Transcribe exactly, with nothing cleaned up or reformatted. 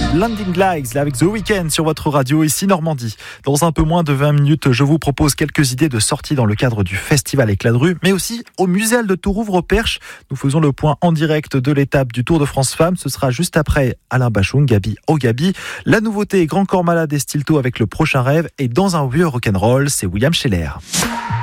Blinding Lights avec The Weeknd sur votre radio ici Normandie. Dans un peu moins de vingt minutes, je vous propose quelques idées de sortie dans le cadre du festival Éclat de rue, mais aussi au Muséal de Tourouvre-Perche. Nous faisons le point en direct de l'étape du Tour de France Femmes. Ce sera juste après Alain Bachung, Gabi au Gabi. La nouveauté, Grand Corps Malade et Stilto avec Le Prochain Rêve. Et dans un vieux rock'n'roll, c'est William Scheller.